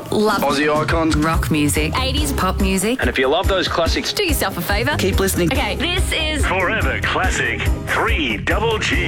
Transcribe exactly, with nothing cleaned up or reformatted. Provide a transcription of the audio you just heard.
love Aussie icons, rock music, eighties pop music. and if you love those classics, Do yourself a favour. keep listening. Okay, this is Forever Classic three Double G.